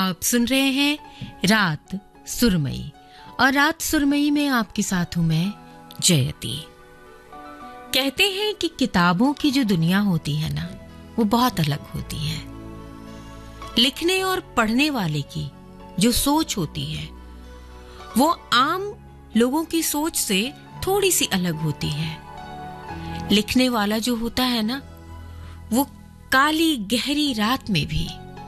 आप सुन रहे हैं रात सुरमई और रात सुरमई में आपके साथ हूं मैं जयती। कहते हैं कि किताबों की जो दुनिया होती है ना, वो बहुत अलग होती है। लिखने और पढ़ने वाले की जो सोच होती है वो आम लोगों की सोच से थोड़ी सी अलग होती है। लिखने वाला जो होता है ना, वो काली गहरी रात में भी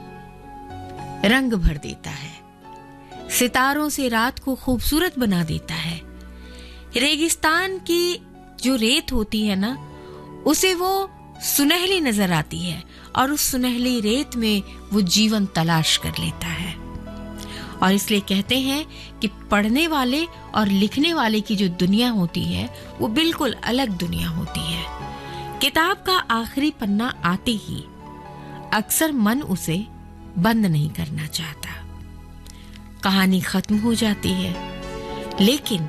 रंग भर देता है, सितारों से रात को खूबसूरत बना देता है। रेगिस्तान की जो रेत होती है ना, उसे वो सुनहली नजर आती है और उस सुनहली रेत में वो जीवन तलाश कर लेता है। और इसलिए कहते हैं कि पढ़ने वाले और लिखने वाले की जो दुनिया होती है वो बिल्कुल अलग दुनिया होती है। किताब का आखिरी पन्ना आते ही अक्सर मन उसे बंद नहीं करना चाहता। कहानी खत्म हो जाती है, लेकिन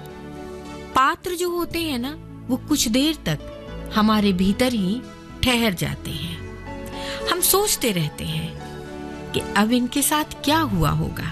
पात्र जो होते हैं ना, वो कुछ देर तक हमारे भीतर ही ठहर जाते हैं। हम सोचते रहते हैं कि अब इनके साथ क्या हुआ होगा।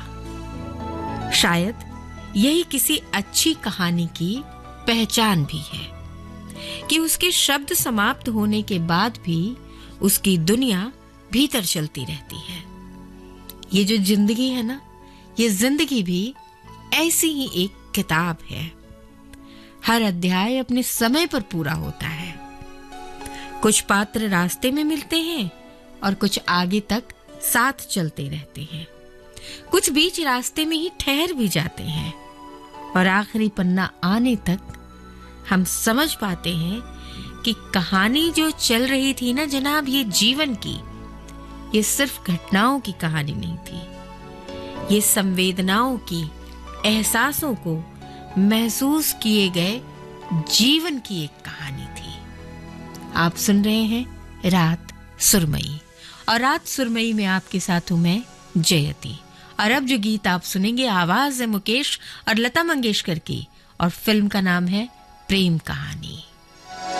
शायद यही किसी अच्छी कहानी की पहचान भी है कि उसके शब्द समाप्त होने के बाद भी उसकी दुनिया भीतर चलती रहती है। ये जो जिंदगी है ना, ये जिंदगी भी ऐसी ही एक किताब है। हर अध्याय अपने समय पर पूरा होता है। कुछ पात्र रास्ते में मिलते हैं और कुछ आगे तक साथ चलते रहते हैं। कुछ बीच रास्ते में ही ठहर भी जाते हैं और आखिरी पन्ना आने तक हम समझ पाते हैं कि कहानी जो चल रही थी ना जनाब, ये जीवन की, ये सिर्फ घटनाओं की कहानी नहीं थी। ये संवेदनाओं की, एहसासों को महसूस किए गए जीवन की एक कहानी थी। आप सुन रहे हैं रात सुरमई और रात सुरमई में आपके साथ हूं मैं जयती। और अब जो गीत आप सुनेंगे, आवाज है मुकेश और लता मंगेशकर की और फिल्म का नाम है प्रेम कहानी।